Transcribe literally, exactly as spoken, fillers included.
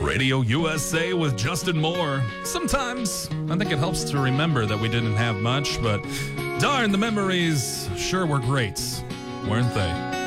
Radio U S A with Justin Moore. Sometimes I think it helps to remember that we didn't have much, but darn, the memories sure were great, weren't they?